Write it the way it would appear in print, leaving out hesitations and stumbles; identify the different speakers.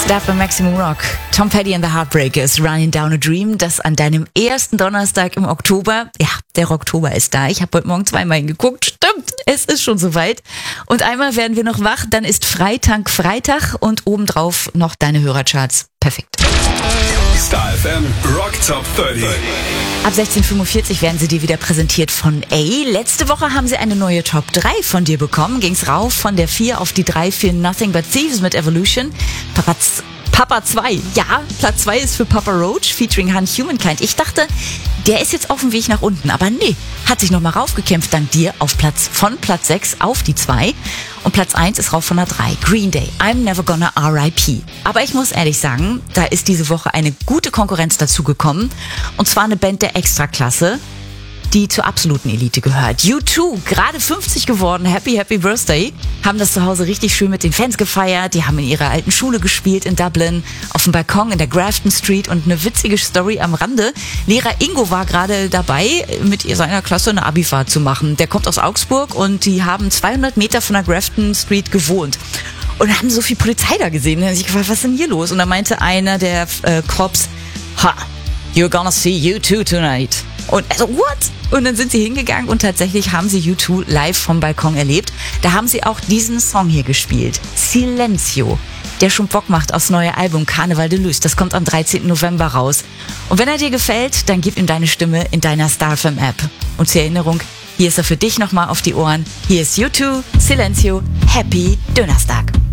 Speaker 1: Stuff bei Maximum Rock. Tom Petty and the Heartbreakers, Running Down a Dream. Das an deinem ersten Donnerstag im Oktober. Ja, der Oktober ist da. Ich habe heute Morgen zweimal hingeguckt. Stimmt, es ist schon soweit. Und einmal werden wir noch wach. Dann ist Freitag und obendrauf noch deine Hörercharts. Perfekt.
Speaker 2: Star FM Rock Top 30.
Speaker 1: Ab 16:45 werden sie dir wieder präsentiert von A. Letzte Woche haben sie eine neue Top 3 von dir bekommen. Ging's rauf von der 4 auf die 3 für Nothing But Thieves mit Evolution. Papa 2. Ja, Platz 2 ist für Papa Roach featuring Humankind. Ich dachte, der ist jetzt auf dem Weg nach unten. Aber nee, hat sich nochmal raufgekämpft dank dir von Platz 6 auf die 2. Und Platz 1 ist rauf von der 3. Green Day, I'm Never Gonna R.I.P. Aber ich muss ehrlich sagen, da ist diese Woche eine gute Konkurrenz dazu gekommen. Und zwar eine Band der Extraklasse, die zur absoluten Elite gehört. U2, gerade 50 geworden, Happy Birthday, haben das zu Hause richtig schön mit den Fans gefeiert. Die haben in ihrer alten Schule gespielt in Dublin, auf dem Balkon in der Grafton Street. Und eine witzige Story am Rande. Lehrer Ingo war gerade dabei, mit seiner Klasse eine Abifahrt zu machen. Der kommt aus Augsburg und die haben 200 Meter von der Grafton Street gewohnt. Und haben so viel Polizei da gesehen. Und dann habe ich gefragt, was ist denn hier los? Und da meinte einer der Cops, you're gonna see U2 tonight. Und also, what? Und dann sind sie hingegangen und tatsächlich haben sie U2 live vom Balkon erlebt. Da haben sie auch diesen Song hier gespielt. Silencio, der schon Bock macht aufs neue Album Carnaval de Luz. Das kommt am 13. November raus. Und wenn er dir gefällt, dann gib ihm deine Stimme in deiner Star FM App. Und zur Erinnerung, hier ist er für dich nochmal auf die Ohren. Hier ist U2, Silencio, Happy Donnerstag.